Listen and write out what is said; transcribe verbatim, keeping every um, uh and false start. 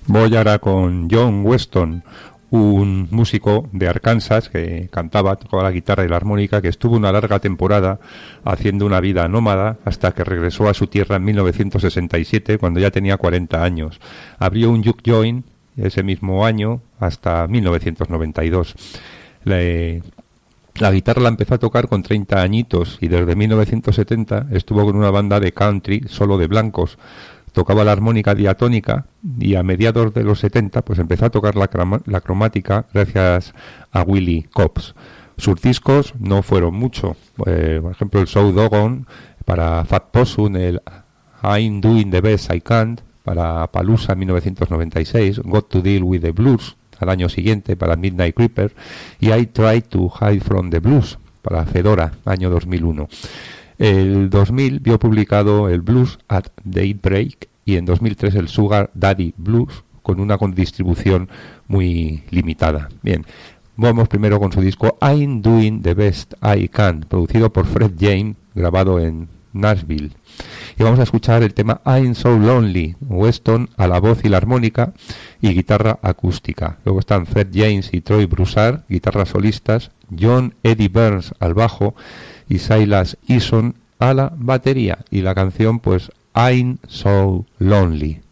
Voy ahora con John Weston, un músico de Arkansas que cantaba, tocaba la guitarra y la armónica, que estuvo una larga temporada haciendo una vida nómada hasta que regresó a su tierra en mil novecientos sesenta y siete, cuando ya tenía cuarenta años. Abrió un juke joint ese mismo año hasta mil novecientos noventa y dos. Le, la guitarra la empezó a tocar con treinta añitos y desde mil novecientos setenta estuvo con una banda de country solo de blancos. Tocaba la armónica diatónica y a mediados de los setenta pues empezó a tocar la, croma, la cromática gracias a Willie Cobbs. Sus discos no fueron mucho, eh, por ejemplo el Show Doggone para Fat Possum, el I'm Doing the Best I Can para Palooza en mil novecientos noventa y seis, Got to Deal with the Blues al año siguiente para Midnight Creeper y I Try to Hide from the Blues para Fedora, año dos mil uno. El dos mil vio publicado el Blues at Daybreak y en dos mil tres el Sugar Daddy Blues con una distribución muy limitada. Bien, vamos primero con su disco I'm Doing the Best I Can, producido por Fred James, grabado en Nashville. Y vamos a escuchar el tema I'm So Lonely, Weston a la voz y la armónica y guitarra acústica. Luego están Fred James y Troy Broussard, guitarras solistas, John Eddie Burns al bajo y Silas Eason a la batería. Y la canción pues I'm So Lonely.